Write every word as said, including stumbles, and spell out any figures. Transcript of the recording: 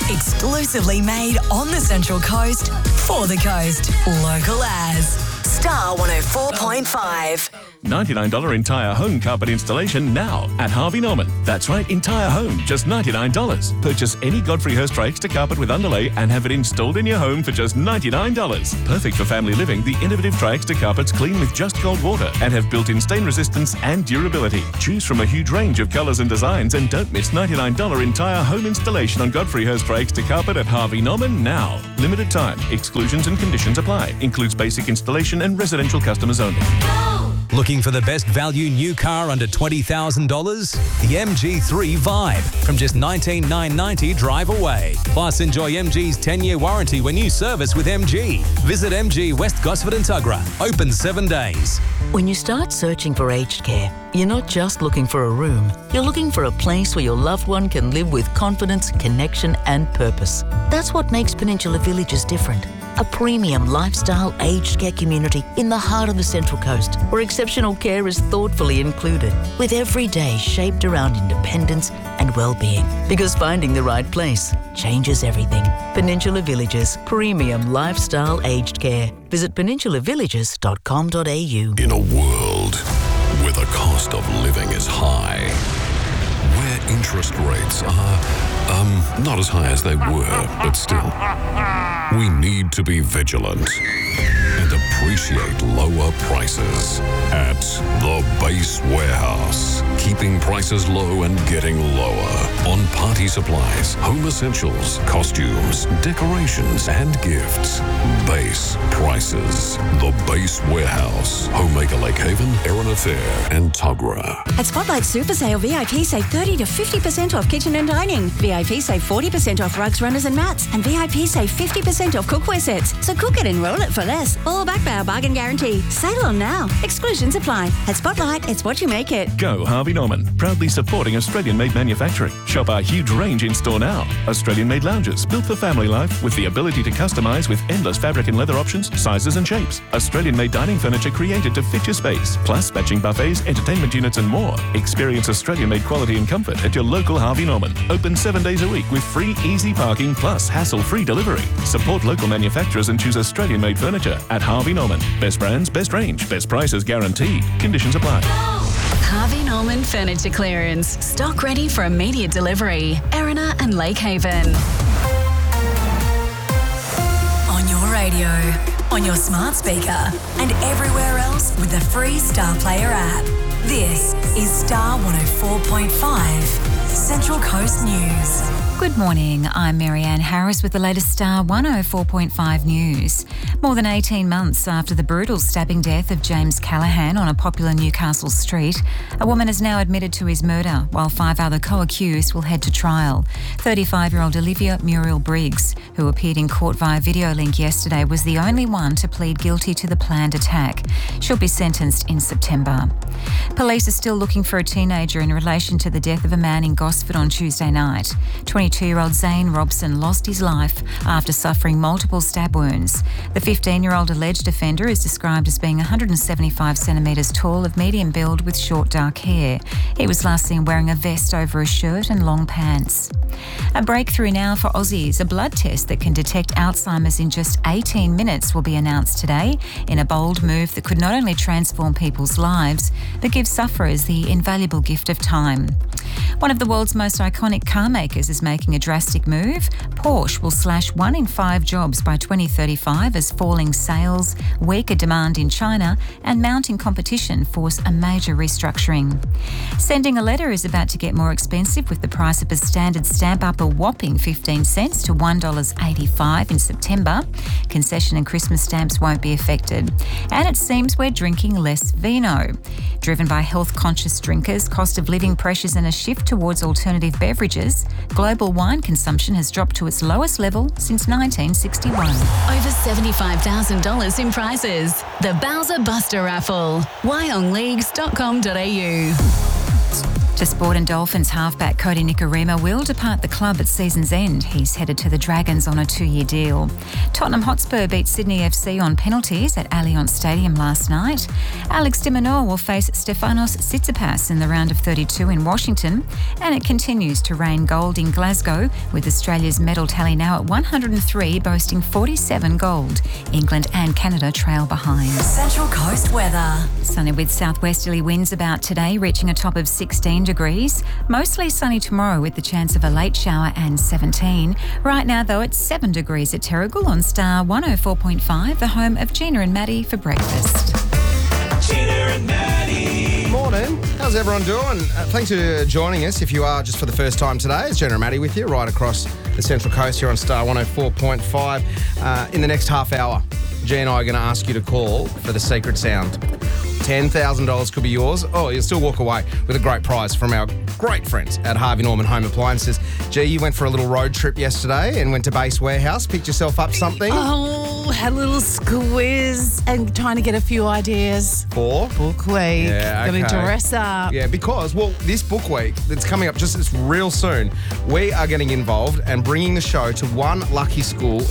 Exclusively made on the Central Coast, for the coast. Local as Star one oh four point five. ninety-nine dollars entire home carpet installation now at Harvey Norman. That's right, entire home, just ninety-nine dollars. Purchase any Godfrey Hirst extra carpet with underlay and have it installed in your home for just ninety-nine dollars. Perfect for family living, the innovative Tri-Extra carpets clean with just cold water and have built-in stain resistance and durability. Choose from a huge range of colours and designs and don't miss ninety-nine dollars entire home installation on Godfrey Hirst Tri-Extra carpet at Harvey Norman now. Limited time. Exclusions and conditions apply. Includes basic installation and residential customers only. Looking for the best value new car under twenty thousand dollars? The M G three Vibe from just nineteen thousand nine hundred ninety dollars drive away. Plus, enjoy M G's ten-year warranty when you service with M G. Visit M G West Gosford and Tuggerah. Open seven days. When you start searching for aged care, you're not just looking for a room. You're looking for a place where your loved one can live with confidence, connection and purpose. That's what makes Peninsula Villages different. A premium lifestyle aged care community in the heart of the Central Coast, where exceptional care is thoughtfully included, with every day shaped around independence and well-being. Because finding the right place changes everything. Peninsula Villages, premium lifestyle aged care. Visit peninsula villages dot com dot a u. In a world where the cost of living is high, where interest rates are, um, not as high as they were, but still, we need to be vigilant and appreciate lower prices at the Base Warehouse. Keeping prices low and getting lower on party supplies, home essentials, costumes, decorations, and gifts. Base prices. The Base Warehouse. Homemaker Lake Haven, Erina Fair, and Tuggerah. At Spotlight Super Sale, V I P save thirty to fifty percent off kitchen and dining. V I P save forty percent off rugs, runners, and mats. And V I P save fifty percent off cookware sets. So cook it and roll it for less. All backed by our bargain guarantee. Sale on now. Exclusions apply. At Spotlight, it's what you make it. Go Harvey Norman, proudly supporting Australian-made manufacturing. Shop our huge range in store now. Australian-made lounges built for family life with the ability to customise with endless fabric and leather options, sizes and shapes. Australian-made dining furniture created to fit your space, plus matching buffets, entertainment units and more. Experience Australian-made quality and comfort at your local Harvey Norman. Open seven days a week with free easy parking plus hassle-free delivery. Support local manufacturers and choose Australian-made furniture at Harvey Norman. Best brands, best range, best prices guaranteed. Conditions apply. Harvey Norman Furniture Clearance. Stock ready for immediate delivery. Erina and Lake Haven. On your radio, on your smart speaker, and everywhere else with the free Star Player app. This is Star one oh four point five, Central Coast News. Good morning, I'm Marianne Harris with the latest Star one oh four point five news. More than eighteen months after the brutal stabbing death of James Callaghan on a popular Newcastle street, a woman is now admitted to his murder, while five other co-accused will head to trial. thirty-five-year-old Olivia Muriel Briggs, who appeared in court via video link yesterday, was the only one to plead guilty to the planned attack. She'll be sentenced in September. Police are still looking for a teenager in relation to the death of a man in Gosford on Tuesday night. twenty-two-year-old Zane Robson lost his life after suffering multiple stab wounds. The fifteen-year-old alleged offender is described as being one hundred seventy-five centimetres tall, of medium build with short dark hair. He was last seen wearing a vest over a shirt and long pants. A breakthrough now for Aussies. A blood test that can detect Alzheimer's in just eighteen minutes will be announced today in a bold move that could not only transform people's lives, but give sufferers the invaluable gift of time. One of the world's most iconic car makers is making a drastic move. Porsche will slash one in five jobs by twenty thirty-five as falling sales, weaker demand in China and mounting competition force a major restructuring. Sending a letter is about to get more expensive, with the price of a standard stamp up a whopping fifteen cents to one dollar eighty-five in September. Concession and Christmas stamps won't be affected. And it seems we're drinking less vino. Driven by health-conscious drinkers, cost of living pressures and a shift towards alternative beverages, global wine consumption has dropped to its lowest level since nineteen sixty-one. Over seventy-five thousand dollars in prizes. The Bowser Buster Raffle. wyong leagues dot com dot a u. To sport, and Dolphins halfback Cody Nikorima will depart the club at season's end. He's headed to the Dragons on a two-year deal. Tottenham Hotspur beat Sydney F C on penalties at Allianz Stadium last night. Alex de Minaur will face Stefanos Tsitsipas in the round of thirty-two in Washington. And it continues to rain gold in Glasgow, with Australia's medal tally now at one hundred three, boasting forty-seven gold. England and Canada trail behind. Central Coast weather. Sunny with southwesterly winds about today, reaching a top of sixteen degrees. Mostly sunny tomorrow with the chance of a late shower and seventeen. Right now, though, it's seven degrees at Terrigal on Star one oh four point five, the home of Gina and Maddie for breakfast. Gina and Maddie. Morning. How's everyone doing? Uh, thanks for joining us. If you are just for the first time today, it's Gina and Maddie with you right across the Central Coast here on Star one oh four point five. Uh, in the next half hour, G and I are going to ask you to call for the secret sound. ten thousand dollars could be yours. Oh, you'll still walk away with a great prize from our great friends at Harvey Norman Home Appliances. G, you went for a little road trip yesterday and went to Base Warehouse, picked yourself up something. Oh, had a little squiz and trying to get a few ideas. For? Book week. Yeah, okay. Got to dress up. Yeah, because, well, this book week that's coming up just it's real soon, we are getting involved and bringing the show to one lucky school